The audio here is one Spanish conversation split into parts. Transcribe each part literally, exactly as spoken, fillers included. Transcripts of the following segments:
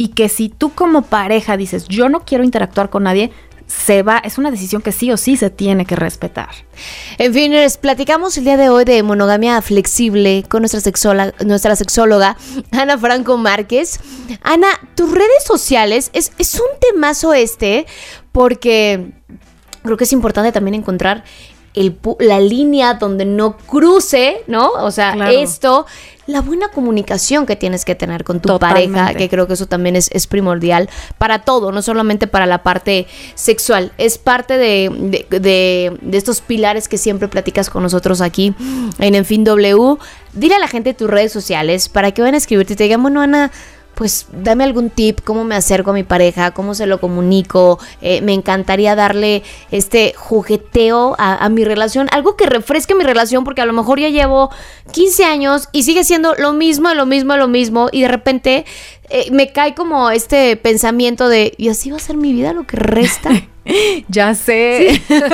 y que si tú como pareja dices, yo no quiero interactuar con nadie, se va, es una decisión que sí o sí se tiene que respetar. En fin, les platicamos el día de hoy de monogamia flexible con nuestra sexóloga, nuestra sexóloga Ana Franco Márquez. Ana, tus redes sociales, es, es un temazo este, porque creo que es importante también encontrar el, la línea donde no cruce, ¿no? O sea, claro. esto, la buena comunicación que tienes que tener con tu Totalmente. pareja, que creo que eso también es, es primordial para todo, no solamente para la parte sexual, es parte de, de, de, de estos pilares que siempre platicas con nosotros aquí en En Fin W. Dile a la gente tus redes sociales para que vayan a escribirte y te digan, bueno, Ana, pues dame algún tip, cómo me acerco a mi pareja, cómo se lo comunico, eh, me encantaría darle este jugueteo a, a mi relación, algo que refresque mi relación, porque a lo mejor ya llevo quince años y sigue siendo lo mismo, lo mismo, lo mismo, y de repente eh, me cae como este pensamiento de, ¿y así va a ser mi vida lo que resta? Ya sé. ¿Sí?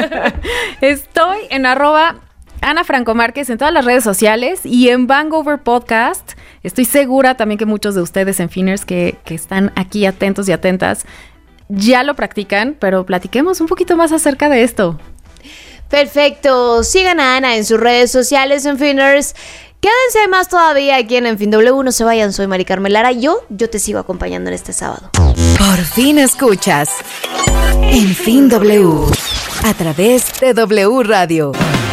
Estoy en arroba Ana Franco Márquez en todas las redes sociales y en Bangover Podcast. Estoy segura también que muchos de ustedes en Finers que, que están aquí atentos y atentas ya lo practican, pero platiquemos un poquito más acerca de esto. Perfecto. Sigan a Ana en sus redes sociales en Finers. Quédense más todavía aquí en En Fin W. No se vayan, soy Mari Carmen Lara. Yo, yo te sigo acompañando en este sábado. Por fin escuchas En Fin W a través de W Radio.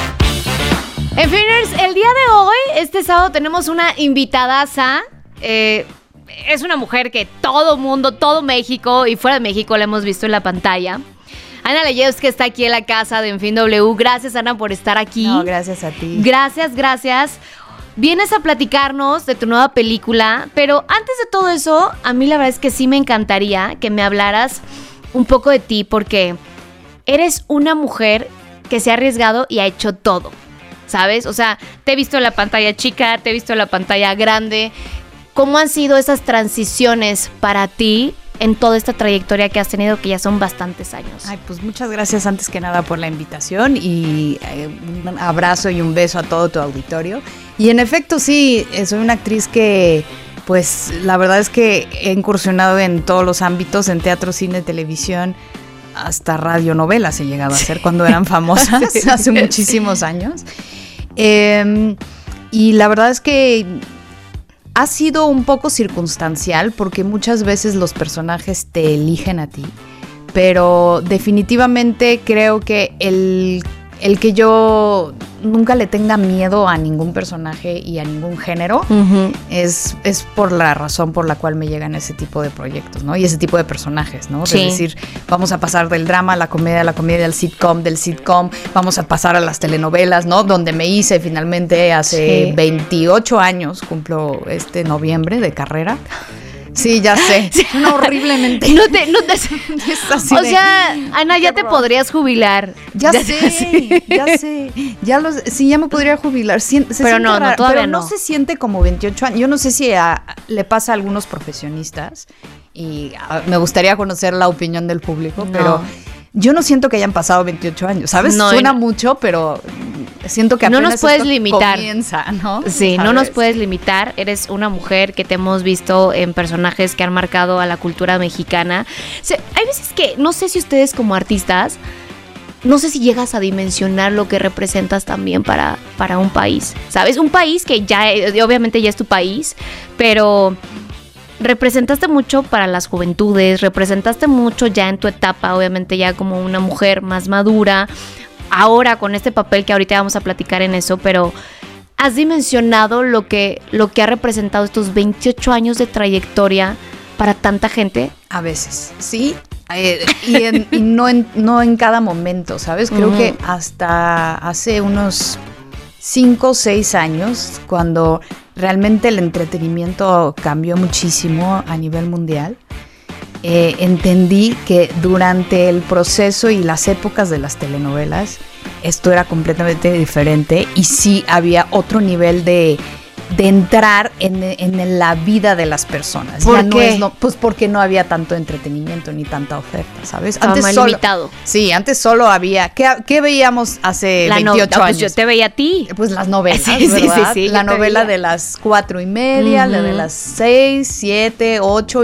En Finers, el día de hoy, este sábado, tenemos una invitadaza. Eh, es una mujer que todo mundo, todo México y fuera de México la hemos visto en la pantalla. Ana Leyevsky está aquí en la casa de En Fin W. Gracias, Ana, por estar aquí. No, gracias a ti. Gracias, gracias. Vienes a platicarnos de tu nueva película, pero antes de todo eso, a mí la verdad es que sí me encantaría que me hablaras un poco de ti, porque eres una mujer que se ha arriesgado y ha hecho todo. ¿Sabes? O sea, te he visto en la pantalla chica, te he visto en la pantalla grande. ¿Cómo han sido esas transiciones para ti en toda esta trayectoria que has tenido, que ya son bastantes años? Ay, pues muchas gracias antes que nada por la invitación y eh, un abrazo y un beso a todo tu auditorio. Y en efecto, sí, soy una actriz que, pues, la verdad es que he incursionado en todos los ámbitos, en teatro, cine, televisión, hasta radionovelas he llegado a hacer cuando eran famosas, sí, hace muchísimos años. Eh, y la verdad es que ha sido un poco circunstancial porque muchas veces los personajes te eligen a ti, pero definitivamente creo que el, el que yo nunca le tenga miedo a ningún personaje y a ningún género uh-huh. es, es por la razón por la cual me llegan ese tipo de proyectos, ¿no? Y ese tipo de personajes, ¿no? Sí. Es decir, vamos a pasar del drama a la comedia, a la comedia al sitcom, del sitcom, vamos a pasar a las telenovelas, ¿no? Donde me hice finalmente hace sí. veintiocho años, cumplo este noviembre de carrera. Sí, ya sé. No, horriblemente. No te, no te, o de, sea, Ana, ya te horror. podrías jubilar. Ya, ya sé, sí. ya sé. Ya los, sí, ya me podría jubilar. Se, se pero no, raro, no, todavía pero no. no se siente como veintiocho años. Yo no sé si a, le pasa a algunos profesionistas y a, me gustaría conocer la opinión del público, no. pero yo no siento que hayan pasado veintiocho años, ¿sabes? No, Suena no. mucho, pero siento que apenas no nos puedes limitar. Comienza, ¿no? Sí, ¿sabes? No nos puedes limitar. Eres una mujer que te hemos visto en personajes que han marcado a la cultura mexicana. O sea, hay veces que, no sé si ustedes como artistas, no sé si llegas a dimensionar lo que representas también para, para un país, ¿sabes? Un país que ya, obviamente ya es tu país, pero representaste mucho para las juventudes, representaste mucho ya en tu etapa, obviamente ya como una mujer más madura, ahora con este papel que ahorita vamos a platicar en eso, pero ¿has dimensionado lo que, lo que ha representado estos veintiocho años de trayectoria para tanta gente? A veces, sí, eh, y, en, y no, en, no en cada momento, ¿sabes? Creo uh-huh. que hasta hace unos cinco o seis años, cuando realmente el entretenimiento cambió muchísimo a nivel mundial, eh, entendí que durante el proceso y las épocas de las telenovelas esto era completamente diferente y sí había otro nivel de, de entrar en, en la vida de las personas. ¿Por ya qué? No es, no, pues porque no había tanto entretenimiento ni tanta oferta, ¿sabes? Estaba antes más solo, limitado. Sí, antes solo había... ¿Qué, qué veíamos hace la veintiocho no, años? Pues yo te veía a ti. Pues las novelas, sí, ¿verdad? Sí, sí, sí, la novela de las cuatro y media, uh-huh. la de las seis, siete, ocho...